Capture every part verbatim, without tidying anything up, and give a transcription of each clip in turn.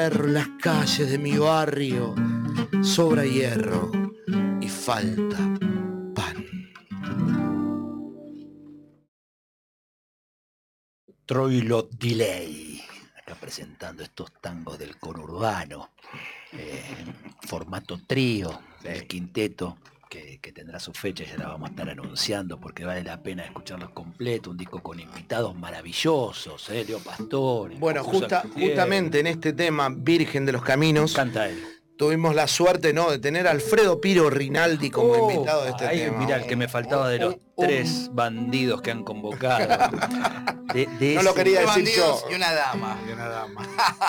Las calles de mi barrio, sobra hierro y falta pan. Troilo Delay, acá presentando estos tangos del conurbano, eh, formato trío, el quinteto, que, que tendrá su fecha y ya la vamos a estar anunciando porque vale la pena escucharlos completo, un disco con invitados maravillosos, eh, Leo Pastor. Bueno, justa, justamente en este tema, Virgen de los Caminos, canta él. Tuvimos la suerte, ¿no?, de tener a Alfredo Piro Rinaldi como oh, invitado de este ahí, tema. Mira, el que me faltaba de los un, tres un... bandidos que han convocado. De, de no ese... lo quería decir yo. Y una dama. Y una dama.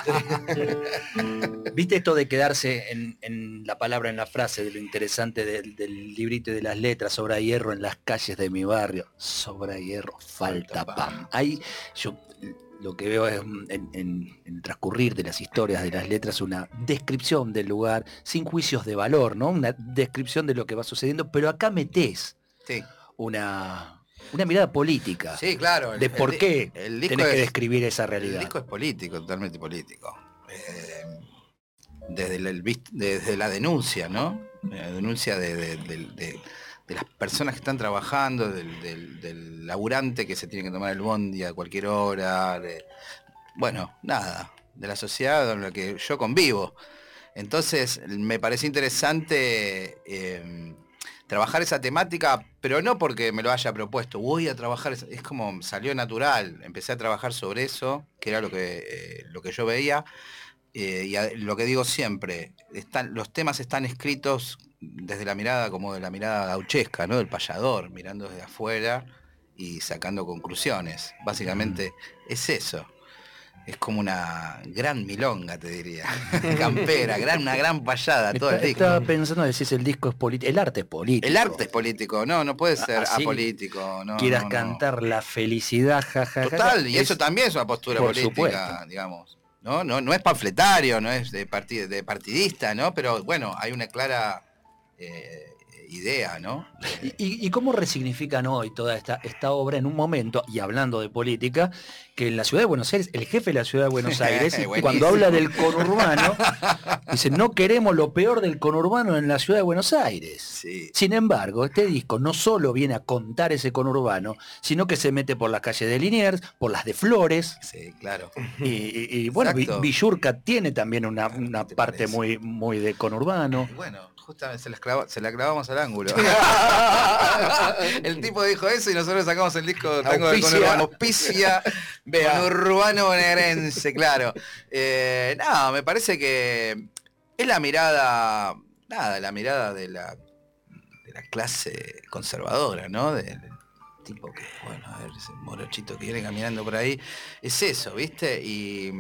¿Viste esto de quedarse en, en la palabra, en la frase, de lo interesante del, del librito y de las letras? Sobra hierro en las calles de mi barrio. Sobra hierro, falta pan. Ahí yo... lo que veo es en, en, en el transcurrir de las historias, de las letras, una descripción del lugar, sin juicios de valor, ¿no? Una descripción de lo que va sucediendo, pero acá metés sí. una, una mirada política. Sí, claro. El, de por el, qué el disco tenés es, que describir esa realidad. El disco es político, totalmente político. Eh, desde, el, desde la denuncia, ¿no? La denuncia de... de, de, de de las personas que están trabajando, del, del, del laburante que se tiene que tomar el bondi a cualquier hora, de, bueno, nada, de la sociedad en la que yo convivo. Entonces me parece interesante eh, trabajar esa temática, pero no porque me lo haya propuesto, voy a trabajar, es como salió natural, empecé a trabajar sobre eso, que era lo que, eh, lo que yo veía, eh, y a, lo que digo siempre, están, los temas están escritos desde la mirada como de la mirada gauchesca, ¿no? Del payador, mirando desde afuera y sacando conclusiones. Básicamente mm. es eso. Es como una gran milonga, te diría. Campera, gran, una gran payada, todo está, el disco. Estaba pensando, decís, el disco es político, el arte es político. El arte es político, no, no puede ser así apolítico. No, quieras no, cantar no. la felicidad, jajaja. Total, y es, eso también es una postura política, supuesto. digamos. ¿No? No, no es panfletario, no es de, partid de partidista, ¿no? Pero bueno, hay una clara eh, idea, ¿no? Eh, ¿Y, ¿Y cómo resignifican hoy toda esta, esta obra en un momento, y hablando de política, que en la ciudad de Buenos Aires, el jefe de la ciudad de Buenos Aires, cuando habla del conurbano, dice, no queremos lo peor del conurbano en la ciudad de Buenos Aires. Sí. Sin embargo, este disco no solo viene a contar ese conurbano, sino que se mete por las calles de Liniers, por las de Flores. Sí, claro. Y, y, y bueno, Villurca tiene también una, una parte muy, muy de conurbano. Y bueno, justamente se la, clava, se la clavamos al ángulo. El tipo dijo eso y nosotros sacamos el disco Tango del Conurbano. Auspicia Conurbano bonaerense, claro. Eh, no, me parece que es la mirada, nada, la mirada de la, de la clase conservadora, ¿no? Del tipo que, bueno, a ver, ese morochito que viene caminando por ahí. Es eso, ¿viste? Y...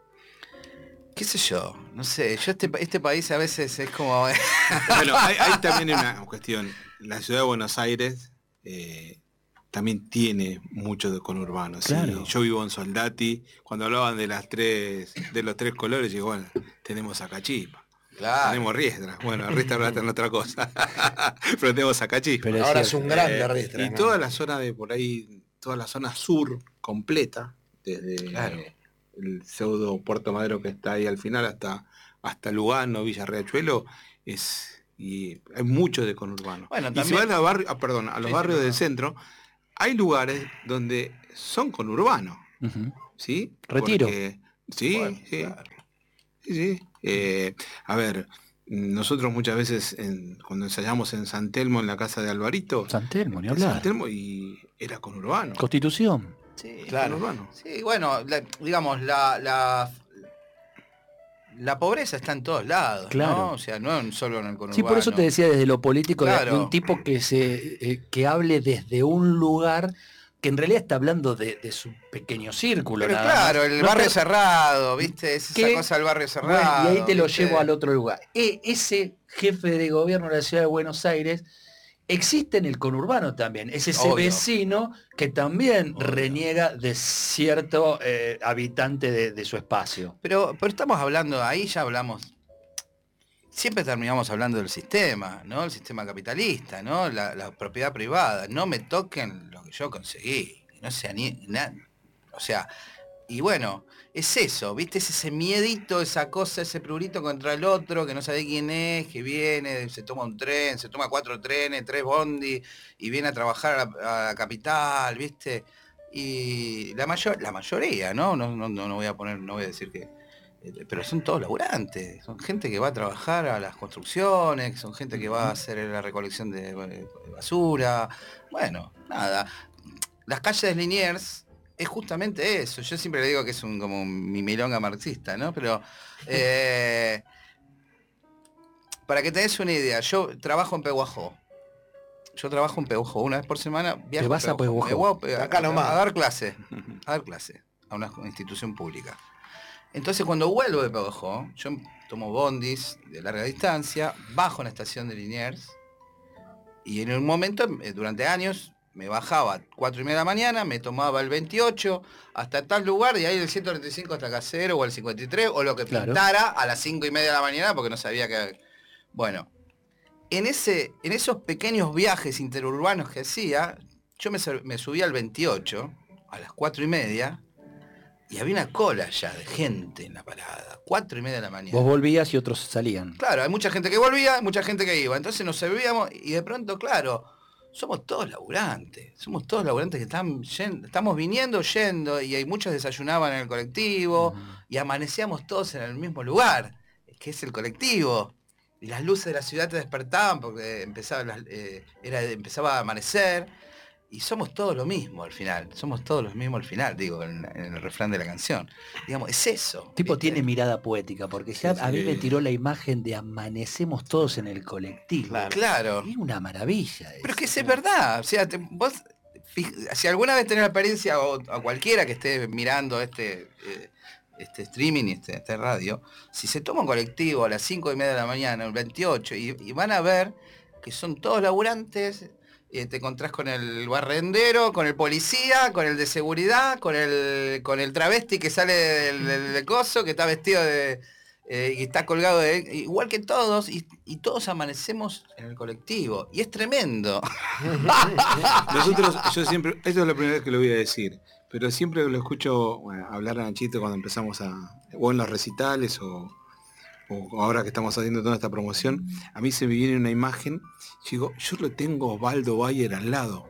qué sé yo, no sé, yo este, este país a veces es como... Bueno, hay, hay también una cuestión, la ciudad de Buenos Aires eh, también tiene mucho de conurbano, claro. ¿sí? Yo vivo en Soldati, cuando hablaban de las tres, de los tres colores, digo, bueno, tenemos Sacachispa, claro. Tenemos Riestra, bueno, Riestra habla en otra cosa, pero tenemos Sacachispa. Pero ahora es un grande eh, Riestra. Y ¿no? Toda la zona de por ahí, toda la zona sur completa, desde... claro. El pseudo Puerto Madero que está ahí al final hasta hasta Lugano, Villa Riachuelo, es y hay mucho de conurbano. Bueno, y también... si vas a, barrio, ah, perdón, a los sí, barrios sí, del centro, hay lugares donde son conurbanos, uh-huh. ¿Sí? Retiro. Porque, sí, bueno, sí, claro. sí, sí. Eh, a ver, nosotros muchas veces en, cuando ensayamos en San Telmo, en la casa de Alvarito, San Telmo, ni hablar. San Telmo y era conurbano. Constitución. Sí, claro. Conurbano. Sí, bueno, la, digamos, la, la la pobreza está en todos lados, claro. ¿no? O sea, no solo en el conurbano. Sí, por eso te decía desde lo político, claro. de, de un tipo que se eh, que hable desde un lugar que en realidad está hablando de, de su pequeño círculo. Pero nada claro, más. el no, barrio pero, cerrado, ¿viste? Es esa cosa del barrio cerrado. Bueno, y ahí te lo ¿viste? llevo al otro lugar. E, ese jefe de gobierno de la ciudad de Buenos Aires existe en el conurbano también, es ese Obvio. vecino que también Obvio. reniega de cierto eh, habitante de, de su espacio. Pero, pero estamos hablando, ahí ya hablamos, siempre terminamos hablando del sistema, ¿no? El sistema capitalista, ¿no? La, la propiedad privada. No me toquen lo que yo conseguí, no sea ni nada. O sea, y bueno, es eso, ¿viste? Es ese miedito, esa cosa, ese prurito contra el otro, que no sabe quién es, que viene, se toma un tren, se toma cuatro trenes, tres bondi, y viene a trabajar a la, a la capital, ¿viste? Y la mayor, la mayoría, ¿no? No, no, no voy a poner, no voy a decir que. Pero son todos laburantes, son gente que va a trabajar a las construcciones, son gente que va a hacer la recolección de basura. Bueno, nada. Las calles de Liniers es justamente eso. Yo siempre le digo que es un como un mimilonga marxista, ¿no? Pero eh, para que te des una idea, yo trabajo en Pehuajó. Yo trabajo en Pehuajó una vez por semana. Viajo ¿Te vas a Pehuajó? Me voy a, Acá nomás. a dar clase, a dar clase a una institución pública. Entonces cuando vuelvo de Pehuajó, yo tomo bondis de larga distancia, bajo en la estación de Liniers, y en un momento, durante años, me bajaba a cuatro y media de la mañana, me tomaba el veintiocho hasta tal lugar, y ahí del ciento treinta y cinco hasta Casero, o el cincuenta y tres, o lo que Claro. pintara a las cinco y media de la mañana, porque no sabía que... Bueno, en, ese, en esos pequeños viajes interurbanos que hacía, yo me, me subía al veintiocho, a las cuatro y media, y había una cola ya de gente en la parada, cuatro y media de la mañana. Vos volvías y otros salían. Claro, hay mucha gente que volvía, mucha gente que iba. Entonces nos servíamos y de pronto, claro, somos todos laburantes. Somos todos laburantes que están yendo, estamos viniendo, yendo, y hay muchos desayunaban en el colectivo, uh-huh. y amanecíamos todos en el mismo lugar, que es el colectivo. Y las luces de la ciudad te despertaban porque empezaba, eh, era, empezaba a amanecer. Y somos todos lo mismo al final, somos todos los mismos al final, digo, en, en el refrán de la canción. Digamos, es eso. Tipo ¿viste? tiene mirada poética, porque ya Sí, a mí sí. me tiró la imagen de amanecemos todos en el colectivo. Claro. claro. Es una maravilla. Pero es que eso. es verdad, o sea, te, vos, si alguna vez tenés la experiencia, o a cualquiera que esté mirando este, eh, este streaming y este, este radio, si se toma un colectivo a las cinco y media de la mañana, el veintiocho, y, y van a ver que son todos laburantes, eh, te encontrás con el barrendero, con el policía, con el de seguridad, con el, con el travesti que sale del, del, del coso, que está vestido de... Eh, y está colgado de igual que todos, y, y todos amanecemos en el colectivo, y es tremendo. Nosotros, yo siempre, esto es la primera vez que lo voy a decir, pero siempre lo escucho bueno, hablar a Nachito cuando empezamos a, o en los recitales, o, o ahora que estamos haciendo toda esta promoción, a mí se me viene una imagen, digo, yo lo tengo Osvaldo Bayer al lado.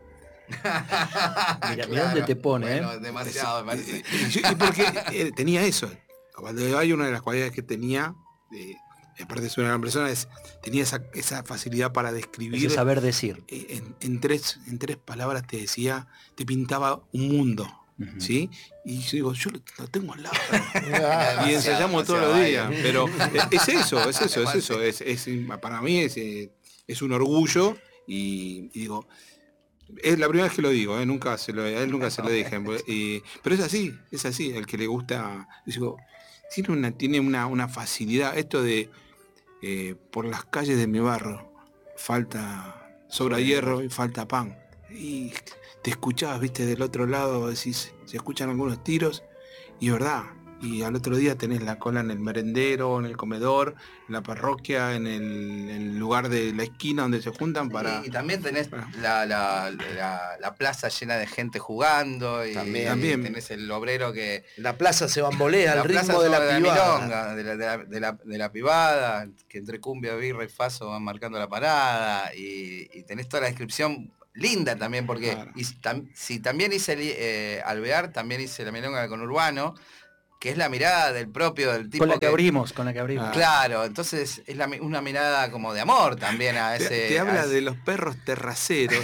Mira, mira dónde te pone, bueno, ¿eh? Demasiado, me parece. Y, y porque eh, tenía eso. Osvaldo Bayer, una de las cualidades que tenía, eh, aparte de ser una gran persona, es, tenía esa, esa facilidad para describir. Ese saber decir. Eh, en, en, tres, en tres palabras te decía, te pintaba un mundo. Uh-huh. ¿Sí? Y yo digo, yo lo tengo al lado. Y ensayamos todos los días. Pero es eso, es eso, es eso. Es, es, para mí es, es un orgullo y, y digo, es la primera vez que lo digo, ¿eh? nunca se lo, a él nunca se lo dije. Y, pero es así, es así, el que le gusta, digo, tiene una, tiene una, una facilidad, esto de eh, por las calles de mi barrio falta, sobra hierro y falta pan. Y te escuchabas, viste, del otro lado, decís, se escuchan algunos tiros, y es verdad, y al otro día tenés la cola en el merendero, en el comedor, en la parroquia, en el, en el lugar de la esquina donde se juntan para... Sí, y también tenés para... la, la, la, la plaza llena de gente jugando, y también, también tenés el obrero que... La plaza se bambolea al ritmo de la, de pibada. Milonga, de, la, de, la, de, la, de la pibada, que entre cumbia, birra y faso van marcando la parada, y, y tenés toda la descripción... linda también, porque claro. y, tam, si también hice eh, Alvear, también hice la milonga del conurbano, que es la mirada del propio del tipo con la que, que abrimos, con la que abrimos. Claro, entonces es la, una mirada como de amor también a ese... Te, te habla a de los perros terraceros.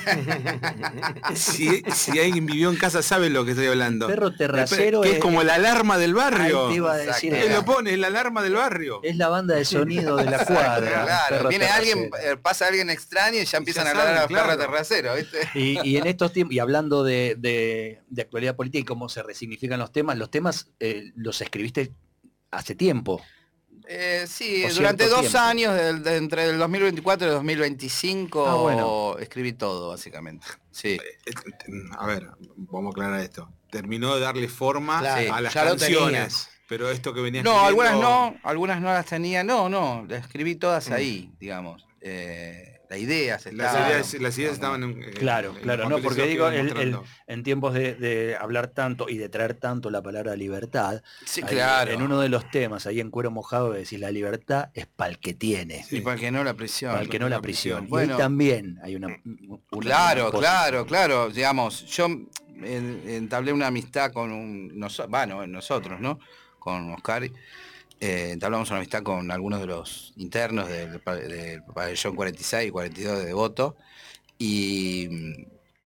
si, si alguien vivió en casa sabe lo que estoy hablando. Perro terracero que es, es como la alarma del barrio. Ahí te iba a decir, él lo pone, es la alarma del barrio. Es la banda de sonido de la cuadra. Claro, viene terracero. alguien, eh, pasa alguien extraño y ya empiezan ya a hablar saben, a los claro. perros terraceros, ¿viste? Y, y en estos tiempos, y hablando de, de, de actualidad política y cómo se resignifican los temas, los temas eh, los escribiste hace tiempo. Eh, sí, durante dos tiempo. años, de, de, entre el dos mil veinticuatro y el dos mil veinticinco, ah, bueno. escribí todo, básicamente. Sí. A ver, vamos a aclarar esto. Terminó de darle forma claro, a las ya canciones. Pero esto que venía No, algunas no, algunas no las tenía. No, no, las escribí todas mm. ahí, digamos. Eh, las ideas Las estaban, ideas, las ideas estaban en, en- Claro, en claro, los no, papeles porque que digo, iban el- el- mostrando. en tiempos de, de hablar tanto y de traer tanto la palabra libertad, Sí, ahí, claro. en uno de los temas, ahí en Cuero Mojado, decís, la libertad es para el que tiene, Y para que no la prisión. para el que no la la prisión. prisión. Y Bueno. ahí también hay una... una- Claro, una claro, claro. Digamos, yo en- entablé una amistad con un. Noso, bueno, nosotros, ¿no? Con Oscar. Eh, entablamos una amistad con algunos de los internos del, pa- del pabellón cuarenta y seis y cuarenta y dos de Devoto. Y.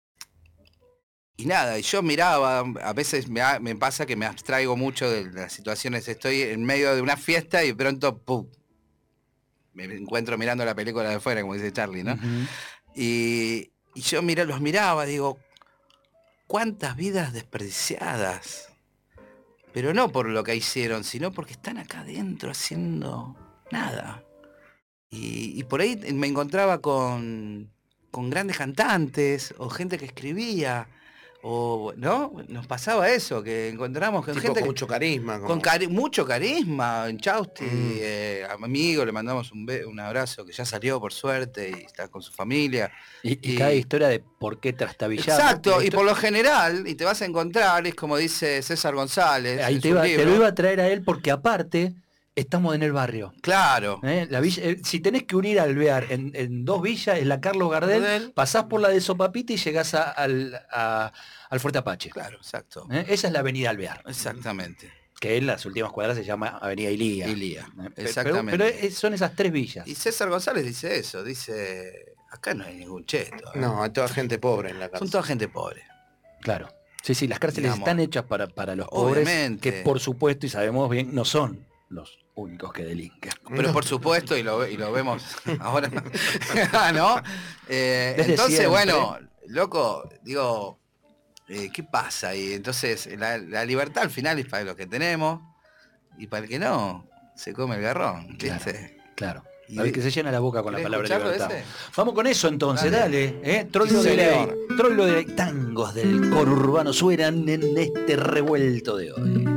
Y nada, y yo miraba, a veces me, ha- me pasa que me abstraigo mucho de las situaciones. Estoy en medio de una fiesta y de pronto, ¡pum! Me encuentro mirando la película de afuera, como dice Charlie, ¿no? Ujú. Y, y yo mira, los miraba, digo, cuántas vidas desperdiciadas. Pero no por lo que hicieron, sino porque están acá adentro haciendo nada. Y, y por ahí me encontraba con, con grandes cantantes o gente que escribía. O, ¿no? Nos pasaba eso, que encontramos con Tipo gente con que- mucho carisma. como- con cari- mucho carisma, en Chausti, Mm. eh, amigo, le mandamos un, be- un abrazo, que ya salió por suerte y está con su familia. Y, y Y- cada historia de por qué trastabillado. Exacto, La y histo- por lo general, y te vas a encontrar, es como dice César González. Ahí en te, su iba- te libro. lo iba a traer a él porque aparte estamos en el barrio. Claro. ¿eh? La villa- eh, si tenés que unir a Alvear en, en dos villas, en la Carlos Gardel, Gardel. pasás por la de Sopapita y llegás a- al, a- al Fuerte Apache. Claro, exacto. ¿eh? Esa es la avenida Alvear, Exactamente. que en las últimas cuadras se llama Avenida Ilía. Ilía, ¿eh? Pe- pero- exactamente. Pero, es- son esas tres villas. Y César González dice eso, dice, acá no hay ningún cheto. ¿eh? No, hay toda gente pobre en la Son cárcel. toda gente pobre. Claro. Sí, sí, las cárceles Digamos, están hechas para, para los pobres, obviamente. que por supuesto, y sabemos bien, no son los únicos que delinquen. Pero por supuesto, y lo, ve- y lo vemos ahora, ¿no? Eh, Desde entonces, siempre. bueno, loco, digo, eh, ¿qué pasa ahí? Entonces, la, la libertad al final es para los que tenemos, y para el que no, se come el garrón, Claro. ¿viste? Claro. Y A ver, de- que se llena la boca con la ¿Querés palabra escucharlo libertad. ese? Vamos con eso entonces, Dale. dale. ¿eh? Troilo Sí, de ley. señor. Troilo de ley. Tangos del conurbano suenan en este revuelto de hoy.